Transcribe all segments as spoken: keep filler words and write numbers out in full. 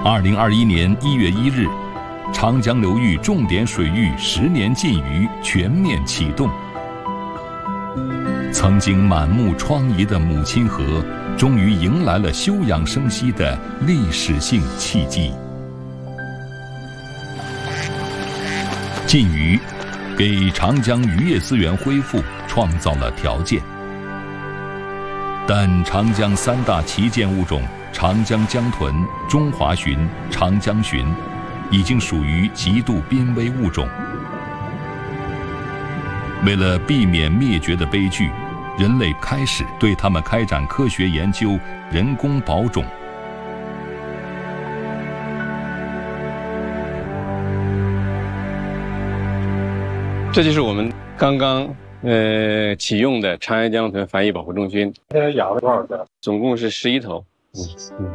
二零二一年一月一日，长江流域重点水域十年禁渔全面启动。曾经满目疮痍的母亲河，终于迎来了休养生息的历史性契机。禁渔给长江渔业资源恢复创造了条件，但长江三大旗舰物种长江江豚、中华鲟、长江鲟已经属于极度濒危物种。为了避免灭绝的悲剧，人类开始对它们开展科学研究，人工保种。 这就是我们刚刚呃启用的长江江豚繁育保护中心。 现在养了多少只？ 总共是十一头。嗯嗯。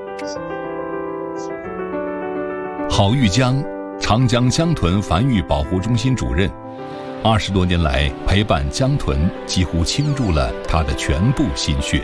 郝玉江，长江江豚繁育保护中心主任，二十多年来陪伴江豚，几乎倾注了他的全部心血。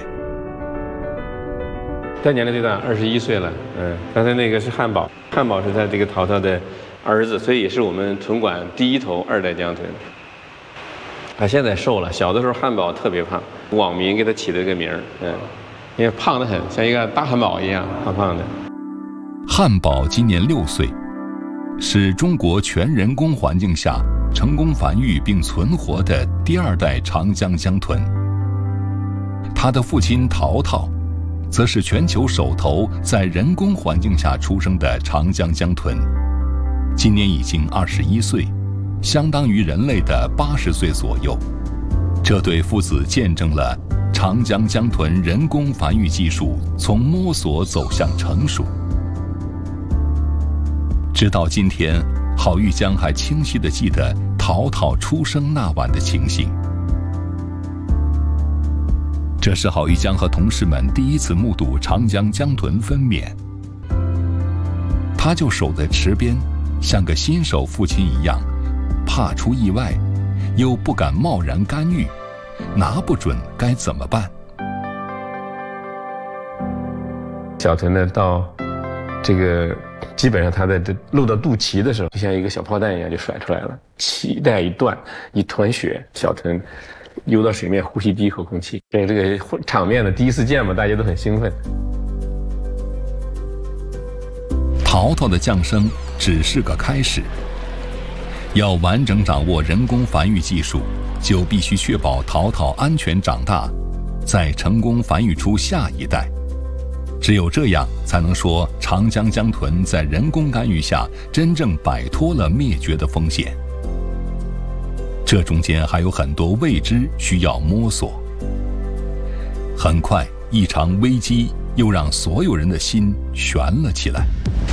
他年龄最大，二十一岁了。嗯，刚才那个是汉堡，汉堡是他这个淘淘的儿子，所以也是我们屯管第一头二代江豚。他现在瘦了，小的时候汉堡特别胖，网民给他起了个名儿，嗯，因为胖得很，像一个大汉堡一样，胖胖的。 汉堡今年六岁，是中国全人工环境下成功繁育并存活的第二代长江江豚。他的父亲淘淘，则是全球首头在人工环境下出生的长江江豚，今年已经二十一岁，相当于人类的八十岁左右。这对父子见证了长江江豚人工繁育技术从摸索走向成熟。直到今天，郝玉江还清晰地记得淘淘出生那晚的情形。这是郝玉江和同事们第一次目睹长江江豚分娩，他就守在池边，像个新手父亲一样，怕出意外，又不敢贸然干预，拿不准该怎么办。 小豚呢，到这个基本上它在这露到肚脐的时候，就像一个小炮弹一样就甩出来了，脐带一断，一团血，小豚游到水面呼吸第一口空气。这这个场面呢，第一次见嘛，大家都很兴奋。 淘淘的降生只是个开始，要完整掌握人工繁育技术，就必须确保淘淘安全长大，再成功繁育出下一代。只有这样，才能说长江江豚在人工干预下真正摆脱了灭绝的风险。这中间还有很多未知需要摸索。很快，一场危机又让所有人的心悬了起来。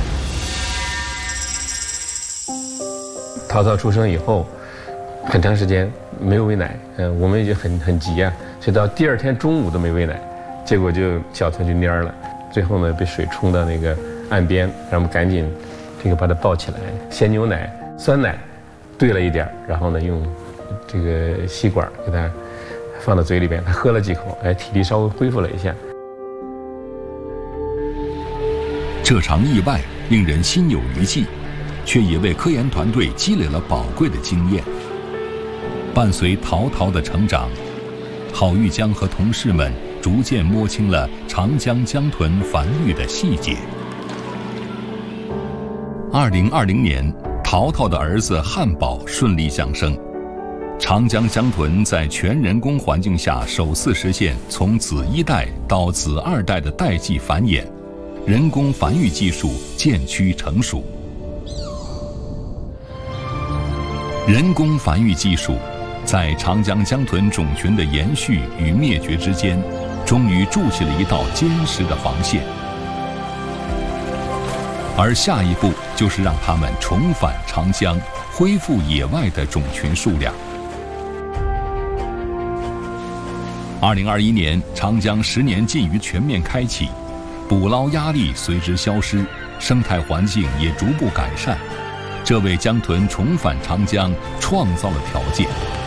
淘淘出生以后，很长时间没有喂奶，嗯，我们已经很很急啊，所以到第二天中午都没喂奶，结果就小豚就蔫了。最后呢，被水冲到那个岸边，让我们赶紧这个把它抱起来，鲜牛奶、酸奶兑了一点，然后呢用这个吸管给它放到嘴里边，它喝了几口，哎，体力稍微恢复了一下。 这场意外令人心有余悸，却也为科研团队积累了宝贵的经验。伴随淘淘的成长，郝玉江和同事们逐渐摸清了长江江豚繁育的细节。二零二零年，淘淘的儿子汉堡顺利降生，长江江豚在全人工环境下首次实现从子一代到子二代的代际繁衍，人工繁育技术渐趋成熟。人工繁育技术在长江江豚种群的延续与灭绝之间，终于筑起了一道坚实的防线。而下一步就是让它们重返长江，恢复野外的种群数量。二零二一年，长江十年禁渔全面开启，捕捞压力随之消失，生态环境也逐步改善，这为江豚重返长江创造了条件。